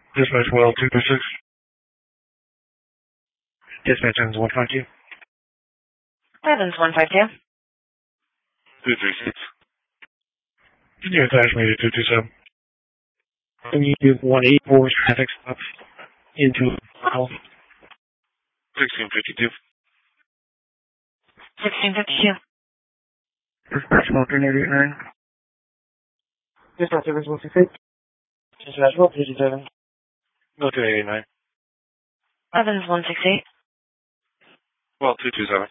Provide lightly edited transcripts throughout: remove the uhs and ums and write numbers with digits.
Dispatch well 236. Dispatch ends 152. Evans 152. 236. Can you attach me to 227? Can you do 184 traffic stops into mile? 1652. 1652. Dispatch well 389. Dispatch Evans 168. Dispatch well 227. No 289. Evans 168. Well 227.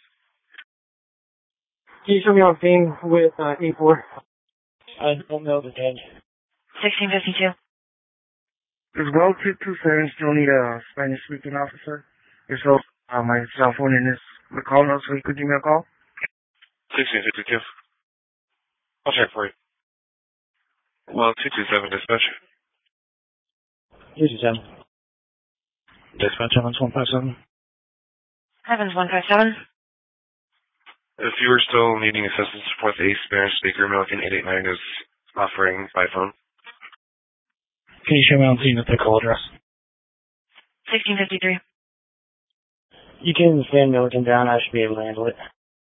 Can you show me on scene with E4? I don't know the end. 1652. There's well 227, still need a Spanish speaking officer. If so, my cell phone in this the call note, so you could give me a call. 1652. I'll check for you. Well 227 dispatch. 227. Dispatch Evans 157. Evans 157. If you are still needing assistance with a Spanish speaker, American 889 is offering by phone. Can you show me on scene at the call address? 1653. You can stand Milliken down, I should be able to handle it.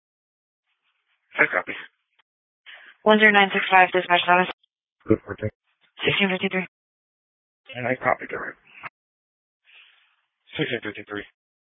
I copy. 10965 dispatch status. Good for it. 1653. And I copied it right. 1653.